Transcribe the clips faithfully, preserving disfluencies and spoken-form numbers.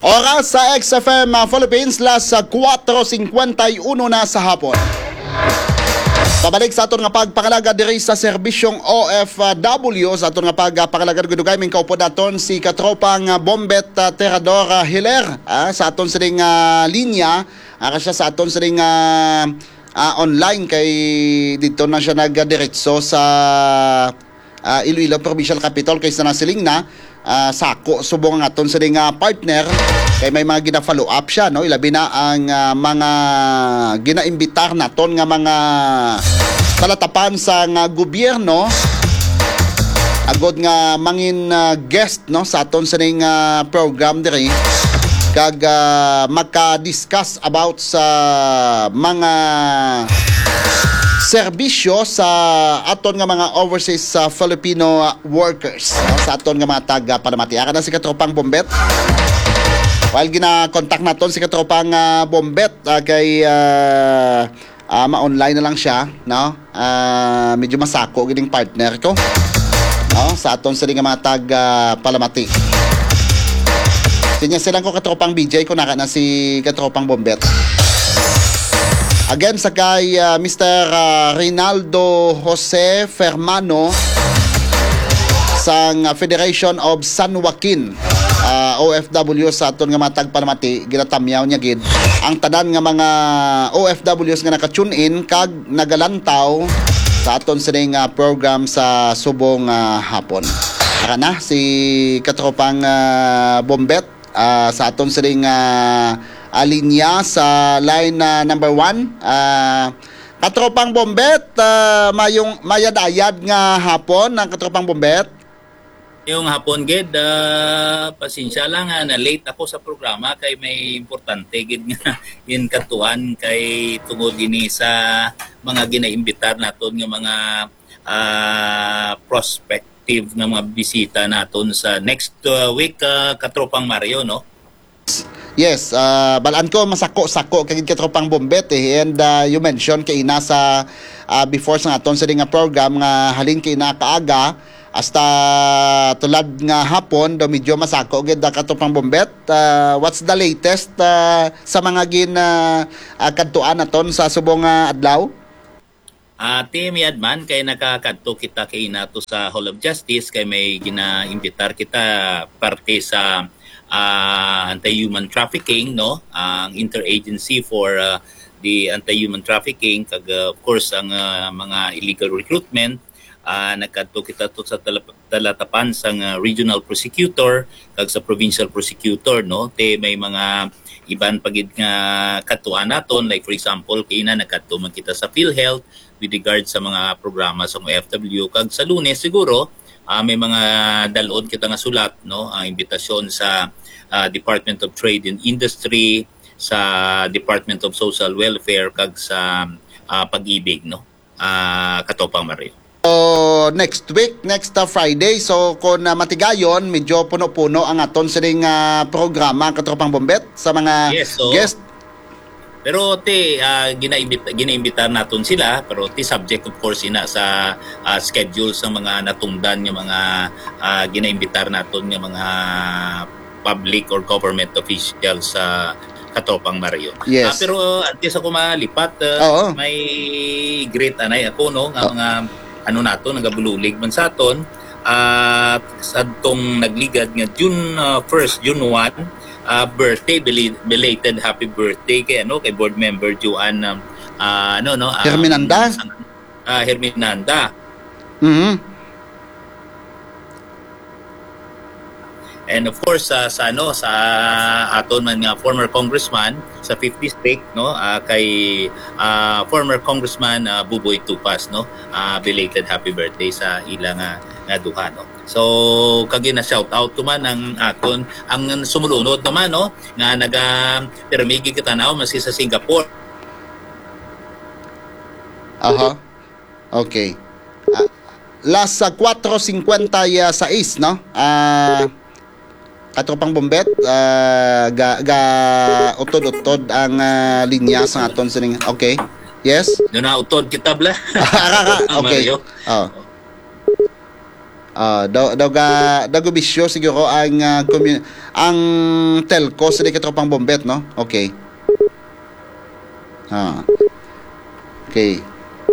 Oras sa X F M uh, Philippines, las uh, four fifty-one na sa hapon. Pabalik sa aton nga pagpakalaga diri sa serbisyong O F W. Sa aton nga pagpakalaga gudugay min kaupo daton si katropang uh, Bombet uh, Terador uh, Hiler uh, sa aton sining uh, linya. Uh, siya sa aton sining uh, uh, online kay dito na siya nagdiretso sa uh, Iloilo Provincial Capital kay sa nasiling na uh, sako subong ang aton sining uh, partner kay may mga gina-follow up siya, no? Ilabi na ang uh, mga ginaimbitar naton nga mga talatapan sa nga gobyerno agod nga mangin uh, guest, no, sa aton sining uh, program diri kag uh, maka-discuss about sa mga serbisyo sa aton nga mga overseas uh, Filipino uh, workers, no? Sa aton nga mga taga-Panamati. Aka na si katropang Bombet. While gina-contact naton si katropang uh, Bombet uh, kay uh, uh, ma-online na lang siya, no? Uh, medyo masako gining partner ko, no? Sa aton sa nga mga taga-Palamati. Sinya silang ko katropang B J ko naka na si katropang Bombet. Again sa kay uh, Mister Uh, Rinaldo Jose Fermano sang Federation of San Joaquin uh, O F W sa aton nga mga tagpanamati, ginatamyaw niya gid ang tanan nga mga O F Ws nga naka-tune in kag nagalantaw sa aton sining uh, program sa subong uh, hapon. Ara na si katropang uh, Bombet uh, sa aton sining uh, alinya sa line uh, number one. Uh, katropang Bombet, uh, mayong mayadayad nga hapon ng katropang Bombet. Yung hapon gid, uh, pasensya lang uh, na late ako sa programa kay may importante gid nga in katuan kay tungod gini sa mga ginaimbitar naton nga mga uh, prospective nga mga bisita naton sa next uh, week, uh, katropang Mario, no? Yes, uh, balaan ko masako-sako kagid katropang Bombet eh. And uh, you mentioned kay ina sa uh, before sa aton sa nga program nga halin kay ina kaaga hasta tulad nga hapon do medyo masako gid katropang Bombet. Uh, what's the latest uh, sa mga gin uh, uh, kadtuan naton sa subong uh, adlaw? Ate uh, miadman kay nakakadto kita kay nato sa Hall of Justice kay may ginaimbitar kita parte sa uh, anti-human trafficking, no, ang uh, interagency for uh, the anti-human trafficking kag uh, of course ang uh, mga illegal recruitment. Uh, nagkadto kita to sa talatapan sa uh, regional prosecutor kag sa provincial prosecutor, no, te may mga iban pagid nga katuan naton, like for example kay na nagkadto man kita sa PhilHealth with regard sa mga programa sa O F W kag sa Lunes siguro uh, may mga dalon kita nga sulat, no, ang uh, imbitasyon sa uh, Department of Trade and Industry, sa Department of Social Welfare kag sa uh, Pag-ibig, no, uh, katopang Mario. So next week, next uh, Friday, so kung uh, matigayon, medyo puno-puno ang aton sining uh, programa katropang Bombet sa mga yes, so, guest. Pero te uh, ginaimbita ginaimbitar naton sila, pero ti subject of course ina sa uh, schedule sa mga natungdan nga mga uh, ginaimbitar naton nga mga public or government officials sa uh, katopang Mario. Yes. Uh, pero antes ako malipat, uh, may great anay ako, no, nga mga ano nato nagabululig man sa aton at uh, sa tong nagligad nga June uh, first, June first, uh, birthday, belated happy birthday kay ano kay board member Joan um, uh, ano no um, Herminanda uh, Herminanda. Mhm. And of course uh, sa ano sa aton man nga former congressman sa fifth district, no, uh, kay uh, former congressman uh, Buboy Tupas, no, uh, belated happy birthday sa ilang uh, nga duha, no. So kagi na shout out to man ang aton ang sumulunod naman, no, nga naga permigi kita naw masi sa Singapore. Aha. Okay. Uh, las uh, four fifty-six, no? Ah uh, katropang Bombet, uh, ga, ga utod-utod ang uh, linya sa aton sining. Okay. Yes. Do na utod kita bla. Okay. Oh. Ah, daw daw ga daw bisyo siguro ang ah, commu- ang telco sa di katropang bombet, no? Okay. Ah. Okay.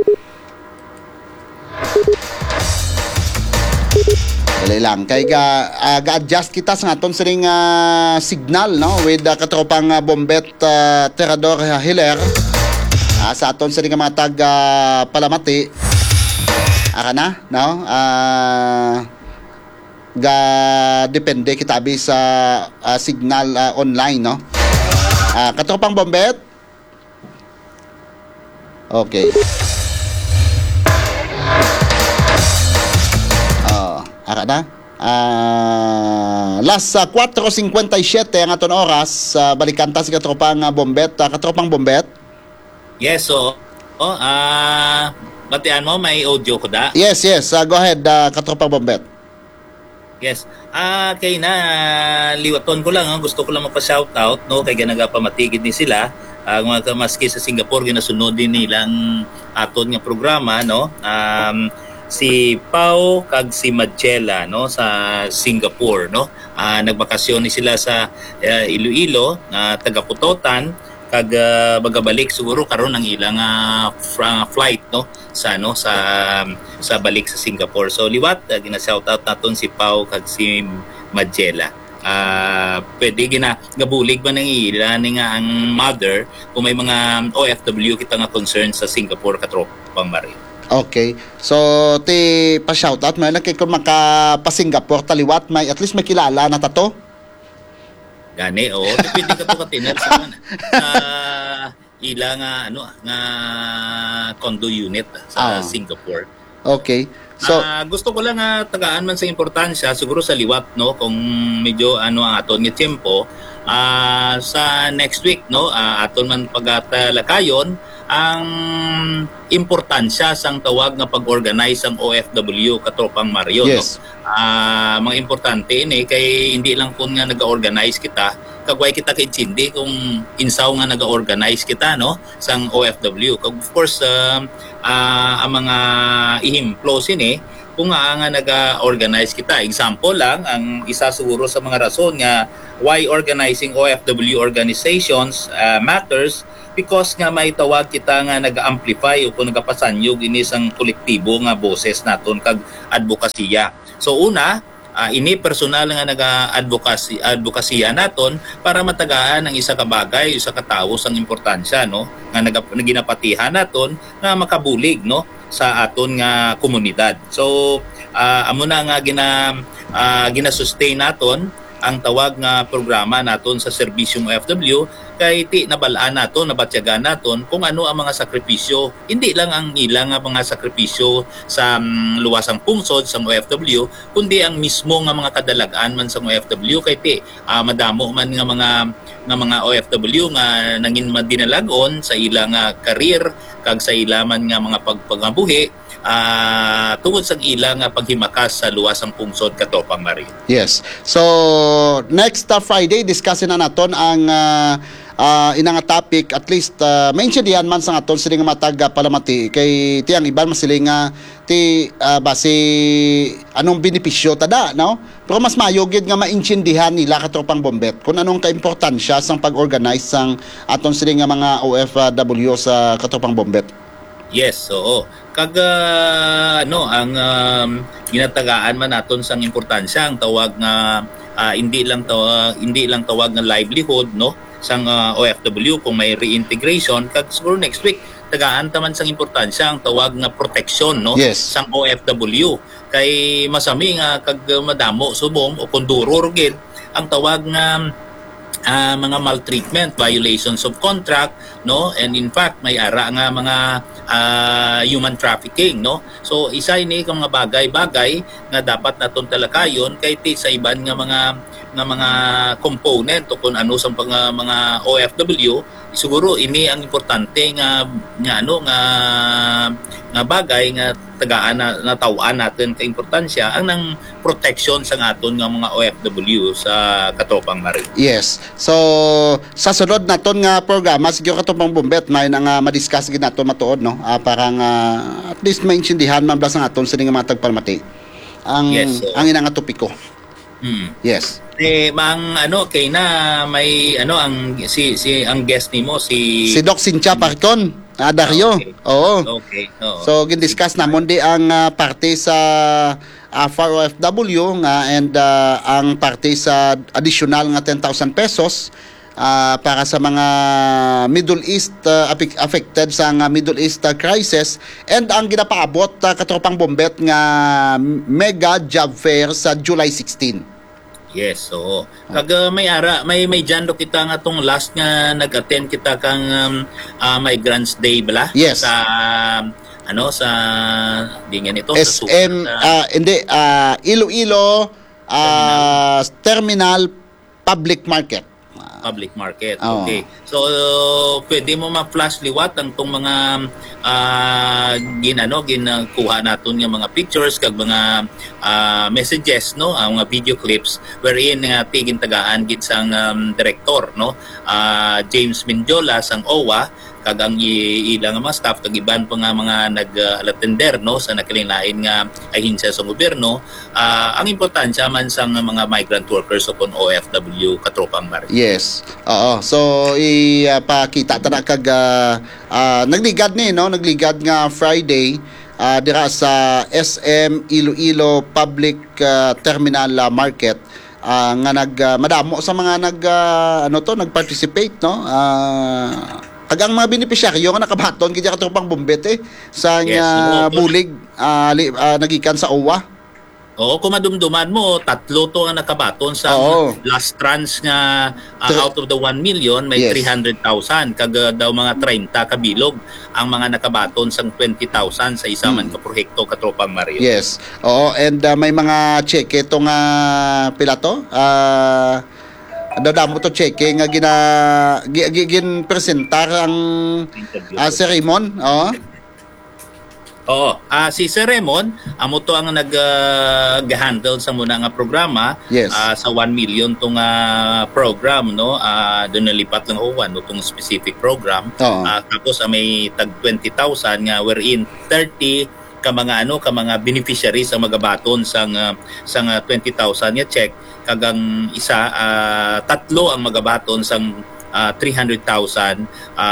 Dali lang. Kay ga, ah, ga-adjust kita sa aton sining ah, signal, no? With uh, katropang ah, bombet ah, Terador Hiler. Ah, sa aton sining mga tag ah, Palamati. Aka na, no? Ah, ga depende kita abi sa ah, signal ah, online, no? Ah, katropang bombet. Okay. Ah, aka na. Ah, last sa four fifty-seven ang aton oras, ah, balikan ta si katropang ah, bombet, ah, katropang bombet. Yes, so, oh, ah, batian mo, may audio ko da? Yes, yes. Ah, go ahead, ah, katropang bombet. Yes. Ah, kay na liwaton ko lang, ah, gusto ko lang magpa-shoutout, no, kay ganagapamatigid ni sila. Ah, mga maski sa Singapore ginasunod din nilang aton nga programa, no. Um, si Pau kag si Madjela, no, sa Singapore, no. Ah, nagbakasyon ni sila sa uh, Iloilo, na uh, taga Putotan, kag uh, bagabalik siguro karon ang ilang uh, flight, no, sa no sa sa balik sa Singapore. So liwat uh, gina-shoutout naton si Pau kag si Madjela. Ah, uh, pwede gina gabulig ba nang ila ni nga ang mother kung may mga O F W kita nga concern sa Singapore katropang mari. Okay. So, ti pa-shoutout mo, kay kung maka-pa-Singapore, taliwat, may, at least may kilala na tato? Gani, o. Oh, pwede ka to katiner sa uh, ila nga, ano, nga condo unit sa Ah. Singapore. Okay. So, Ah, gusto ko lang nga tagaan man sa importansya siguro sa liwat, no, kung medyo ano ang aton nga tiempo, ah, sa next week, no, ah, aton man pagatalakayon ang importansya sang tawag nga pag-organize ang O F W katropang Mario, yes. no. Ah, mga importante ini kay hindi lang kun nga naga-organize kita, kagway kita kay Chindi kung insaw nga naga-organize kita, no, sang O F W. Kag of course uh, uh, ang mga ihimplo sini kung nga nga naga-organize kita. Example lang, ang isa siguro sa mga rason nga why organizing O F W organizations uh, matters because nga may tawag kita nga nag-amplify o kung nagapasanyog ini sang kolektibo nga boses naton kag advokasya. So una, uh, ini personal nga naga-advocacy advokasya naton para matagaan ang isa ka bagay, isa ka tawo sang importansya, no, nga naginapatihan naton nga makabulig, no, sa aton nga komunidad. So uh, amo na nga gina uh, gina-sustain naton ang tawag nga programa naton sa serbisyong O F W kay ti nabalaan naton, nabatyagan naton kung ano ang mga sakripisyo, hindi lang ang ilang nga mga sakripisyo sa um, luwasang pungsod sa O F W, kundi ang mismo nga mga kadalagan man sa O F W kay ti uh, madamo man nga mga nga mga O F W nga nangin madinalagon sa ilang uh, career kag sa ilaman nga mga pagpangabuhi uh, tungod sa ilang uh, paghimakas sa luwasang pungsod katopang Mario. Yes. So, next uh, Friday, discussin na naton ang uh, uh, inang topic, at least uh, maintindihan man sa aton siling matag uh, palamati kay tiyang iban masiling nga ti uh, base anong benepisyo tada, no? Pero mas mayogid nga maintindihan nila katropang bombet kung anong kaimportansya sang pag-organize sang aton siling nga mga O F W sa katropang bombet. Yes, oo. Kag uh, ano ang um, ginatagaan man naton sang importansya ang tawag nga uh, hindi lang tawag hindi lang tawag nga livelihood, no, sang uh, O F W kung may reintegration kag siguro next week tagaan taman sang importansya ang tawag nga protection, no, yes, sang O F W kay masami nga kag madamo subong o konduro gid ang tawag nga uh, mga maltreatment, violations of contract, no, and in fact may ara nga mga uh, human trafficking, no. So isa ini kang mga bagay-bagay nga dapat naton talakayon kay ti sa iban nga mga nga mga component o kung ano sa mga, mga O F W, siguro ini ang importante nga nga ano nga nga bagay nga tagaan na natawaan natin ka importansya ang nang protection sa aton nga mga O F W sa katopang Mario. Yes. So sa sunod naton nga programa siguro katopang bombet may nga uh, madiscuss gid naton matuod, no, uh, para nga at least maintindihan man blas ang aton sa nga mga tagpalmati. ang Yes, so- ang inang topiko. Hmm. Yes. Eh, mang ano kay na may ano ang si si ang guest nimo si Si Doc Cynthia Parcon, ah, Dario. Okay. Oo. Okay. Oo. So gin-discuss namon di ang ah, parte sa uh, F A R O F W nga and ah, ang parte sa additional nga ten thousand pesos ah, para sa mga Middle East ah, affec- affected sa nga Middle East ah, crisis, and ang ginapaabot uh, katropang bombet nga mega job fair sa July sixteen. Yes, oo. Kag uh, may ara, may may jando kita nga tong last nga nag-attend kita kang um, uh, Migrants Day bala Yes. sa ano sa di nga nito S sa M sa- ah, hindi ah, Iloilo ah, Terminal Public Market. public market. Oo. Okay. So uh, pwede mo ma-flash liwat ang tong mga uh, ginano ginakuha naton nga mga pictures kag mga uh, messages no, ang mga video clips wherein nga tigin tagaan gid sang um, director no, uh, James Mindiola sang O W A kag ang i- ilang mga staff kag iban pa nga mga nag-attender no sa nakalain nga ahinsya sa gobyerno. Uh, ang importansya man sang mga migrant workers upon O F W katropang Mario. Yes. Oo. So ipakita ta na kag ah, ah, nagligad ni no, nagligad nga Friday ah, dira sa S M Iloilo Public ah, Terminal ah, Market ah, nga nag ah, madamo sa mga nag ah, ano to nag-participate no. Ah, kag ang mga benepisyaryo nga nakabaton kaya katropang bombet eh sa Yes, nga oo. bulig ah, li- ah, nagikan sa O W A. Oo, kung madumduman mo, tatlo to ang nakabaton sa Oo. last tranche nga uh, Tre- out of the one million, may Yes. three hundred thousand. Kag uh, daw mga thirty kabilog ang mga nakabaton sang twenty thousand sa isa man ka proyekto katropang Mario. Yes. Oo, and uh, may mga cheque itong uh, pila to? Ah, dadamo to cheque nga gina gi- gi- gin presentar ang uh, si Raymond. Oo. Oo. Ah, si Sir Raymond, amo to ang nag-handle sa muna nga programa Yes. ah, sa one million tong ah, program no. Ah, doon nalipat lang ho no tong specific program. Oo. Ah, tapos ah, may tag twenty thousand nga wherein thirty ka mga ano ka mga beneficiaries ang magabaton sang uh, sang uh, twenty thousand nga check kagang isa ah, tatlo ang magabaton sang uh, three hundred thousand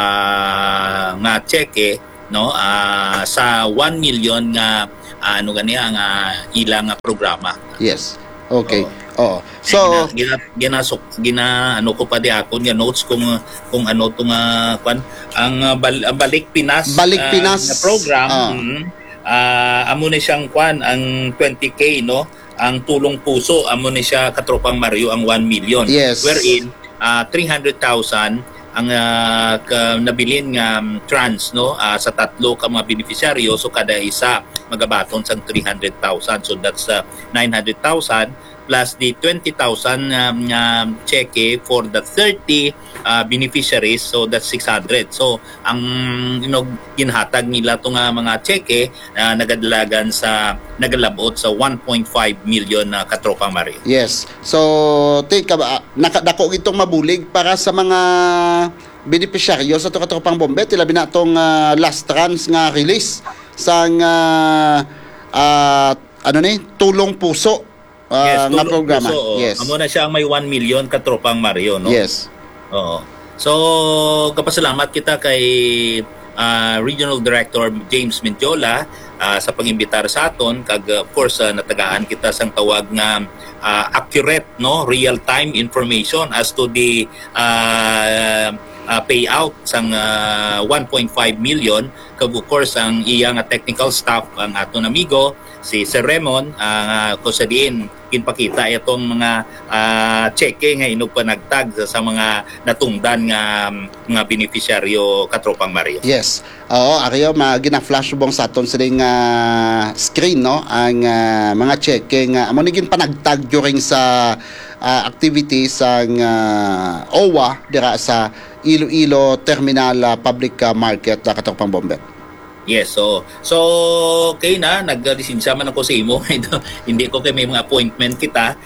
ah, nga cheque no ah, sa one million nga ah, ano ganiya nga ilang nga programa. Yes. Okay. Oo. Oo. So, gina, gina, gina, gina ano ko pa di ako nga notes kung kung ano to nga kwan ang uh, bal, ang Balik Pinas Balik ah, Pinas. na program. Ah. mm, ah, amo ni siyang kwan ang twenty K no, ang tulong puso amo ni siya katropang Mario ang one million. Yes. Wherein uh, three hundred thousand ang uh, ka, nabilin nga um, trans no ah, sa tatlo ka mga beneficiaryo, so kada isa magabaton sang three hundred thousand, so that's uh, nine hundred thousand plus the twenty thousand um, nga cheque for the thirty uh, beneficiaries, so that's six hundred. So ang you know, ginhatag nila to nga mga cheque uh, nagadalagan sa nagalabot sa one point five million na katropang Mario. yes. So, take uh, nakadako itong mabulig para sa mga beneficiaryo sa tukatropang bombet, ilabi na itong uh, last trans nga release sa nga uh, ano ni tulong puso uh, Yes, nga tulong programa. puso, oo. Yes. Amo na siya ang may one million katropang Mario no. Yes. Oo. So, kapasalamat kita kay ah, Regional Director James Mindiola ah, sa pag-imbitar sa aton kag of course ah, natagaan kita sang tawag nga ah, accurate no real-time information as to the ah, ah, payout sang ah, one point five million kag of course ang iya nga technical staff ang aton amigo si Sir Raymond uh, ko sa diin kinpakita itong mga ah, cheque nga inog panagtag sa, sa mga natungdan nga mga beneficiaryo katropang Mario. Yes. Oo, ariyo ma gina-flashbong sa aton siling uh, screen no ang ah, mga cheque nga amo ni gin panagtag during sa ah, activities sang ah, O W A dira sa Iloilo Terminal ah, Public ah, Market uh, katropang bombet. Yes, so so kay na naglisensya man ako sa imo. Hindi ko kay may mga appointment kita.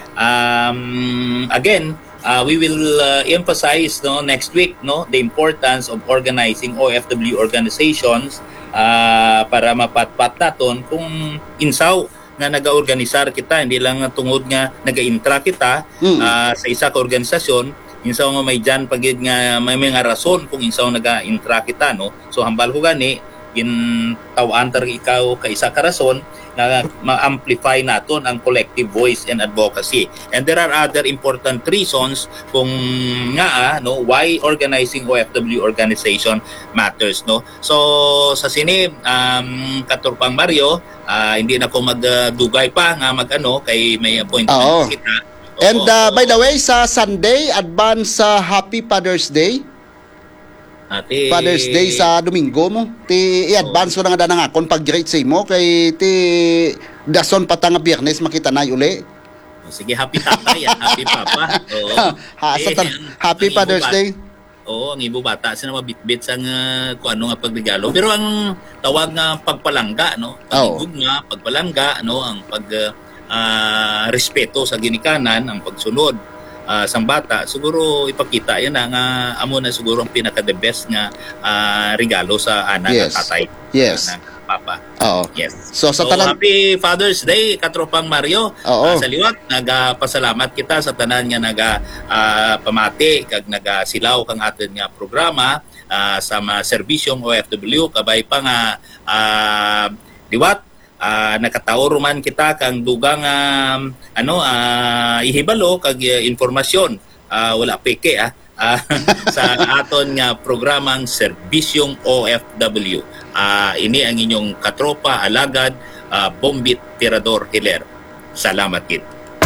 Um again, uh, we will uh, emphasize no next week no the importance of organizing O F W organizations uh, para mapatpat naton kung insaw nga nagaorganisar kita, hindi lang nga tungod nga naga-intra kita Mm. ah, sa isa ka organisasyon. Insaw nga may dyan pagid nga may mga rason kung insaw naga-intra kita, no? So hambal ko gani gin tawaan tar ikaw ka isa ka rason na ma-amplify naton ang collective voice and advocacy. And there are other important reasons kung nga ah, no, why organizing O F W organization matters, no. So sa sini um, Katurpang Mario, ah, hindi na ko magdugay pa nga magano kay may appointment Oo. kita. And Oo, uh, so, by the way, sa Sunday, advance sa Happy Father's Day. ate, Father's Day sa Domingo mo. Ti i-advance ko na nga na nga kon pag-great say mo kay ti dason pa ta nga Biyernes makita na uli. sige, happy tatay at happy papa. Oo. Ha, sa Eh, tan- ang- Happy ang Father's ibo ba- Day. Oo, ang ibo bata sila mabitbit sa nga kung ano nga pagregalo. Pero ang tawag nga pagpalangga, no? Pagigug nga, pagpalangga, no? Ang pag ah, respeto sa ginikanan, ang pagsunod ah, sang bata, siguro ipakita yan na nga amo na siguro ang pinaka the best nga ah, regalo sa anak Yes. at tatay. Yes. Anak, papa. Oo. Yes. So sa So, tanan happy Father's Day, Katropang Mario. Oo. Ah, sa liwat, nagapasalamat kita sa tanan nga naga ah, pamati kag nagasilaw kang atin nga programa ah, sa mga serbisyong O F W kabay pa nga ah, liwat. Uh, nakataor man kita kang dugang um, ano ah, ihibalo kag uh, informasyon Ah, wala peke ah ah, sa aton nga programang serbisyong O F W. Ah, ini ang inyong katropa alagad ah, Bombit Tirador Hiler. Salamat kit.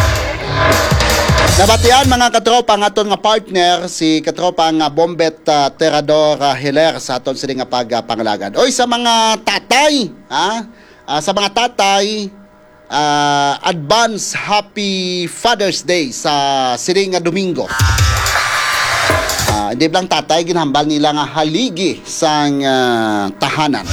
nabatian mga katropa ang aton nga partner si katropa nga Bombet uh, Terador uh, Hiler sa aton sila nga pagpangalagad. Oy sa mga tatay, ha? Ah, sa mga tatay, ah, advance happy Father's Day sa sila nga Domingo. Ah, hindi lang tatay ginhambal nila nga haligi sang ah, tahanan.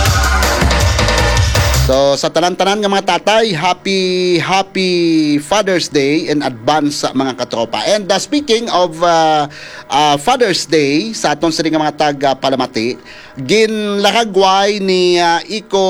So sa tanan-tanan nga mga tatay, happy happy Father's Day in advance sa mga katropa. And uh, speaking of uh, uh, Father's Day sa aton sila nga mga taga Palamati, ginlaragway ni uh, Iko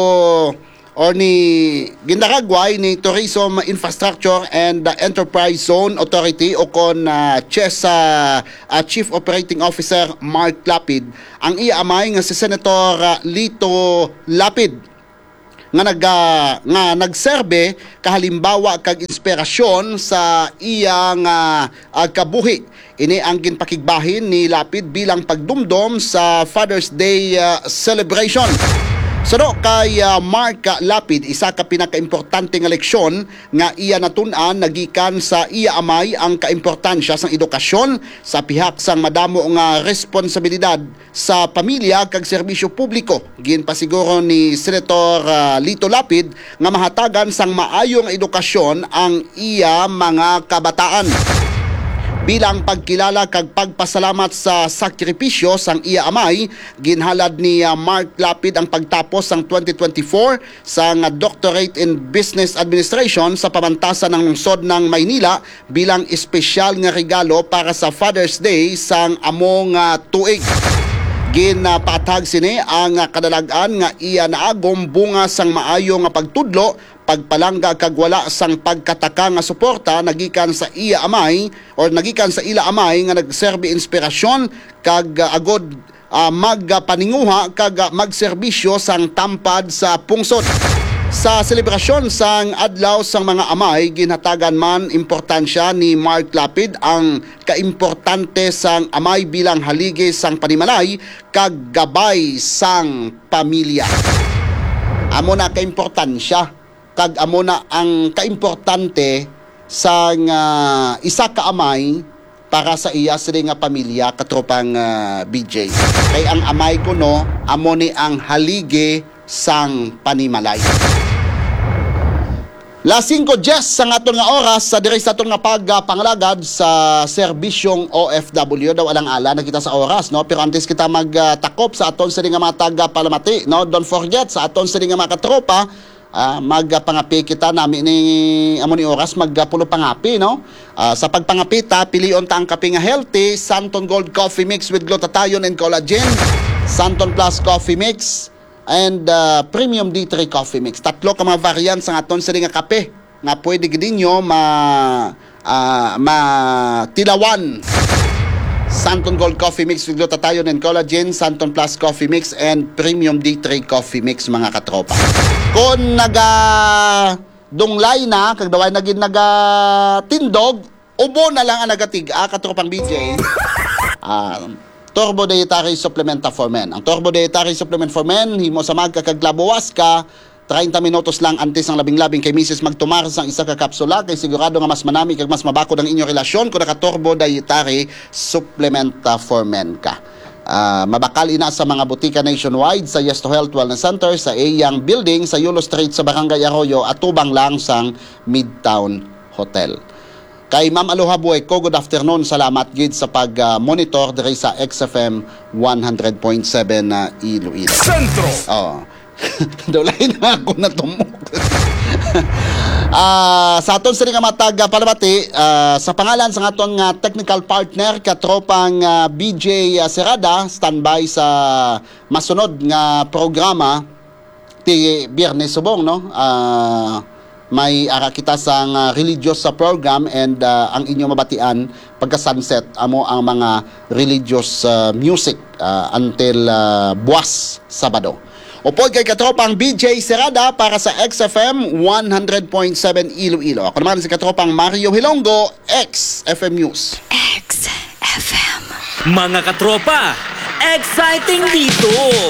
or ni ginlaragway ni Tourism Infrastructure and uh, Enterprise Zone Authority o kon uh, CHESA uh, Chief Operating Officer Mark Lapid ang iamay nga si Senator uh, Lito Lapid nga nag uh, nga nagserbe kahalimbawa kag inspirasyon sa iyang uh, uh, kabuhi. Ini ang ginpakigbahin ni Lapid bilang pagdumdom sa Father's Day uh, celebration. Sano kay uh, Mark Lapid, isa ka pinakaimportante nga leksyon nga iya natun-an nagikan sa iya amay ang kaimportansya sang edukasyon sa pihak sang madamo nga responsibilidad sa pamilya kag serbisyo publiko. Ginpasiguro ni Senator uh, Lito Lapid nga mahatagan sang maayong edukasyon ang iya mga kabataan. Bilang pagkilala kag pagpasalamat sa sakripisyo sang iya amay, ginhalad ni uh, Mark Lapid ang pagtapos sang twenty twenty-four sang uh, Doctorate in Business Administration sa pamantasan ng lungsod ng Maynila bilang espesyal nga regalo para sa Father's Day sang among uh, tuig. Ginapatag sini ang uh, kadalagan nga iya naagom bunga sang maayo nga pagtudlo, pagpalangga kag wala sang pagkataka nga suporta nagikan sa iya amay or nagikan sa ila amay nga nagserbi inspirasyon kag uh, agod uh, magpaninguha kag uh, magserbisyo sang tampad sa pungsod. Sa selebrasyon sang adlaw sang mga amay, ginhatagan man importansya ni Mark Lapid ang kaimportante sang amay bilang haligi sang panimalay kag gabay sang pamilya. Amo na kaimportansya kag amo na ang kaimportante sang uh, isa ka amay para sa iya sila nga pamilya katropang uh, B J. Kay ang amay ko no, amo ni ang haligi sang panimalay. Las five Jess sa aton nga oras sa diri sa aton nga pagpangalagad sa serbisyong O F W daw alang ala nakita sa oras no, pero antes kita magtakop sa aton sa nga mga taga Palamati no, don't forget sa aton sa nga mga katropa uh, magpangapi kita nami ni amo ni oras magpulo pangapi no. Uh, sa pagpangapi ta pilion ta ang kape nga healthy, Santon Gold Coffee Mix with glutathione and collagen, Santon Plus Coffee Mix and uh, Premium D three Coffee Mix. Tatlo ka mga variants ang aton sa nga kape nga pwede gid ninyo ma ah, matilawan. Santon Gold Coffee Mix with glutathione and collagen, Santon Plus Coffee Mix, and Premium D three Coffee Mix, mga katropa. Kung naga dunglay na, kag daway naging naga tindog, ubo na lang ang nagatig-a, katropang B J. Ah, Turbo Dietary Supplement for Men. Ang Turbo Dietary Supplement for Men, himo sa magkakaglabuwas ka, thirty minutos lang antes ng labing-labing kay misis magtumar sang isa ka kapsula kay sigurado nga mas manami kag mas mabako ang inyong relasyon kung naka-Turbo Dietary Supplement for Men ka. Ah, mabakal ina sa mga butika nationwide sa Yes to Health Wellness Center sa Eyang Building sa Yulo Street sa Barangay Arroyo at tubang lang sang Midtown Hotel. Kay Ma'am Aloha Buhay ko, good afternoon. Salamat gid sa pag-monitor diri sa X F M one hundred point seven na Iloilo. Sentro. Oh. Dulay na ako natumok. Ah, sa aton sa nga matag uh, palabati ah, sa pangalan sa aton nga technical partner katropang ah, B J Serada, standby sa masunod nga programa ti Biyernes subong, no? Ah, may ara kita sa uh, religious sa program, and ah, ang inyo mabatian pagka sunset amo ang mga religious ah, music ah, until ah, buwas Sabado. Upod kay katropang B J Serada para sa X F M one hundred point seven Iloilo. Ako naman si katropang Mario Hilongo, X F M News. X F M. Mga katropa, exciting dito!